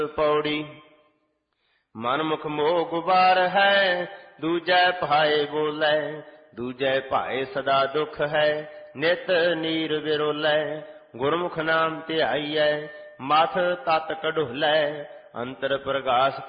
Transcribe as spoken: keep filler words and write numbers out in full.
पौड़ी मन मुख मोह गुबार है, दूजै भाए बोलै, दूजै भाए सदा दुख है, नित नीर विरोलै। गुरमुख नाम ध्याईयै, मथ तत कढोलै, अंतर प्रगास